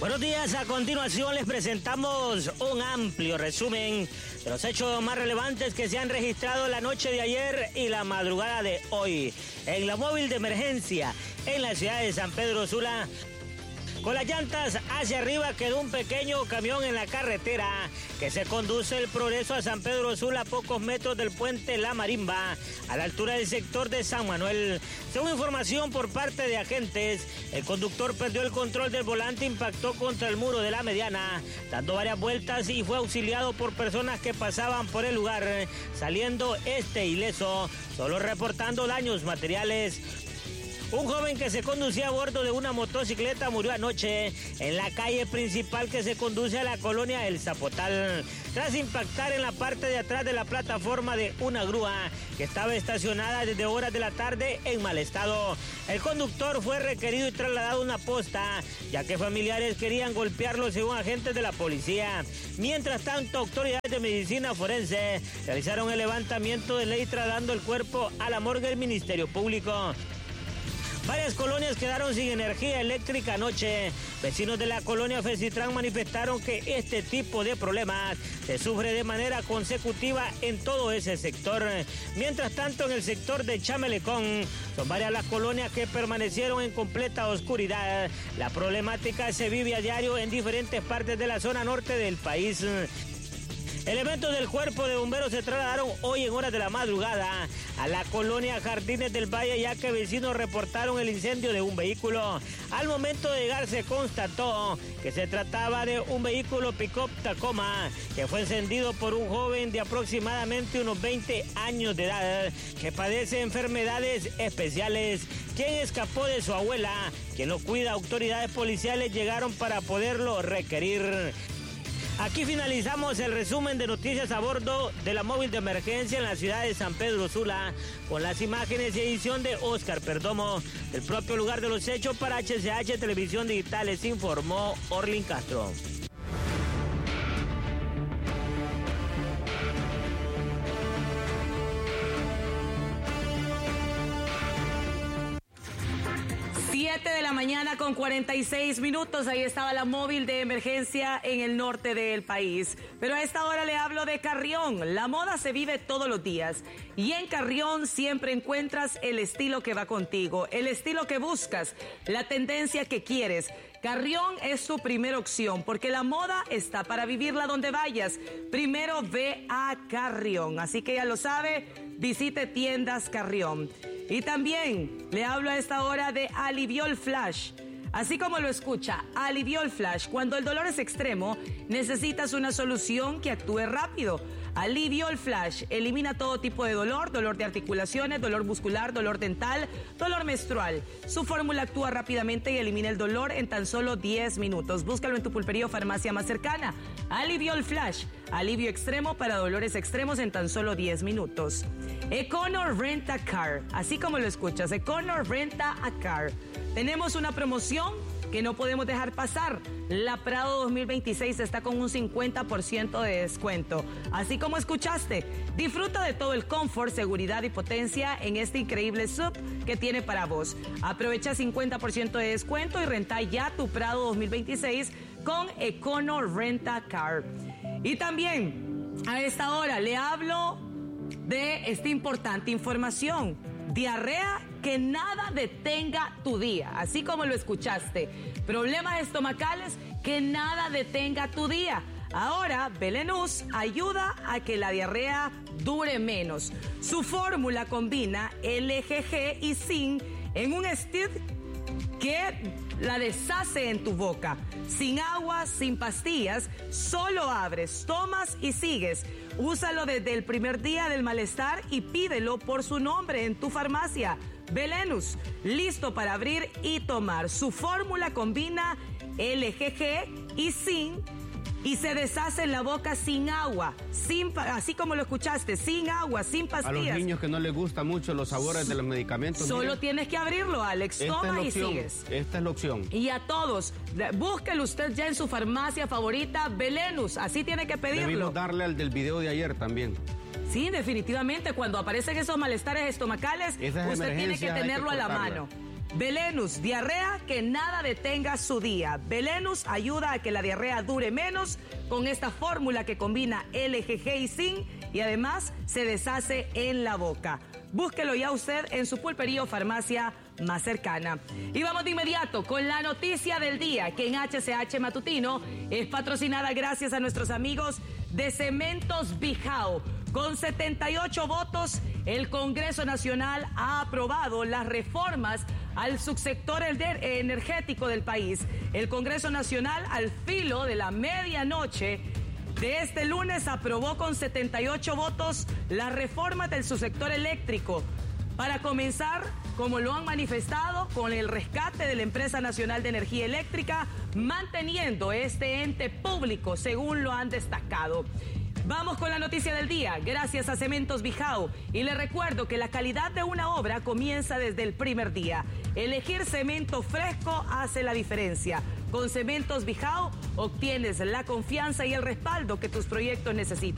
Buenos días, a continuación les presentamos un amplio resumen de los hechos más relevantes que se han registrado la noche de ayer y la madrugada de hoy en la móvil de emergencia en la ciudad de San Pedro Sula. Con las llantas hacia arriba quedó un pequeño camión en la carretera que se conduce el Progreso a San Pedro Sula a pocos metros del puente La Marimba, a la altura del sector de San Manuel. Según información por parte de agentes, el conductor perdió el control del volante, impactó contra el muro de la mediana, dando varias vueltas y fue auxiliado por personas que pasaban por el lugar, saliendo ileso, solo reportando daños materiales. Un joven que se conducía a bordo de una motocicleta murió anoche en la calle principal que se conduce a la colonia El Zapotal, tras impactar en la parte de atrás de la plataforma de una grúa que estaba estacionada desde horas de la tarde en mal estado. El conductor fue requerido y trasladado a una posta, ya que familiares querían golpearlo, según agentes de la policía. Mientras tanto, autoridades de medicina forense realizaron el levantamiento de ley, trasladando el cuerpo a la morgue del Ministerio Público. Varias colonias quedaron sin energía eléctrica anoche. Vecinos de la colonia Fecitrán manifestaron que este tipo de problemas se sufre de manera consecutiva en todo ese sector. Mientras tanto, en el sector de Chamelecón, son varias las colonias que permanecieron en completa oscuridad. La problemática se vive a diario en diferentes partes de la zona norte del país. Elementos del Cuerpo de Bomberos se trasladaron hoy en horas de la madrugada a la colonia Jardines del Valle, ya que vecinos reportaron el incendio de un vehículo. Al momento de llegar se constató que se trataba de un vehículo pick-up Tacoma que fue encendido por un joven de aproximadamente unos 20 años de edad que padece enfermedades especiales, quien escapó de su abuela, quien lo cuida. Autoridades policiales llegaron para poderlo requerir. Aquí finalizamos el resumen de noticias a bordo de la móvil de emergencia en la ciudad de San Pedro Sula, con las imágenes y edición de Oscar Perdomo. Del propio lugar de los hechos para HCH Televisión Digital les informó Orlin Castro. De la mañana con 46 minutos, ahí estaba la móvil de emergencia en el norte del país. Pero a esta hora le hablo de Carrión. La moda se vive todos los días y en Carrión siempre encuentras el estilo que va contigo, el estilo que buscas, la tendencia que quieres. Carrión es tu primera opción porque la moda está para vivirla donde vayas. Primero ve a Carrión, así que ya lo sabe, visite tiendas Carrión. Y también le hablo a esta hora de Aliviol Flash. Así como lo escucha, Aliviol Flash. Cuando el dolor es extremo, necesitas una solución que actúe rápido. Aliviol Flash elimina todo tipo de dolor, dolor de articulaciones, dolor muscular, dolor dental, dolor menstrual. Su fórmula actúa rápidamente y elimina el dolor en tan solo 10 minutos. Búscalo en tu pulpería o farmacia más cercana. Aliviol Flash, alivio extremo para dolores extremos en tan solo 10 minutos. Econor Rent a Car, así como lo escuchas, Econor Renta a Car. Tenemos una promoción que no podemos dejar pasar. La Prado 2026 está con un 50% de descuento. Así como escuchaste, disfruta de todo el confort, seguridad y potencia en este increíble SUV que tiene para vos. Aprovecha 50% de descuento y renta ya tu Prado 2026 con Econor Renta Car. Y también a esta hora le hablo de esta importante información. Diarrea, que nada detenga tu día, así como lo escuchaste. Problemas estomacales, que nada detenga tu día. Ahora, Belenus ayuda a que la diarrea dure menos. Su fórmula combina LGG y zinc en un stick que la deshace en tu boca. Sin agua, sin pastillas, solo abres, tomas y sigues. Úsalo desde el primer día del malestar y pídelo por su nombre en tu farmacia. Belenus, listo para abrir y tomar. Su fórmula combina LGG y zinc y se deshace en la boca sin agua, así como lo escuchaste, sin agua, sin pastillas. A los niños que no les gustan mucho los sabores de los medicamentos. Solo miren, tienes que abrirlo, Alex. Toma y sigues. Esta es la opción. Y a todos, búsquelo usted ya en su farmacia favorita, Belenus. Así tiene que pedirlo. Debimos darle al del video de ayer también. Sí, definitivamente, cuando aparecen esos malestares estomacales, usted tiene que tenerlo a la mano. Belenus, diarrea que nada detenga su día. Belenus ayuda a que la diarrea dure menos con esta fórmula que combina LGG y zinc y además se deshace en la boca. Búsquelo ya usted en su pulpería o farmacia más cercana. Y vamos de inmediato con la noticia del día, que en HCH Matutino es patrocinada gracias a nuestros amigos de Cementos Bijao. Con 78 votos, el Congreso Nacional ha aprobado las reformas al subsector energético del país. El Congreso Nacional, al filo de la medianoche de este lunes, aprobó con 78 votos las reformas del subsector eléctrico para comenzar, como lo han manifestado, con el rescate de la Empresa Nacional de Energía Eléctrica, manteniendo este ente público, según lo han destacado. Vamos con la noticia del día, gracias a Cementos Bijao. Y le recuerdo que la calidad de una obra comienza desde el primer día. Elegir cemento fresco hace la diferencia. Con Cementos Bijao obtienes la confianza y el respaldo que tus proyectos necesitan.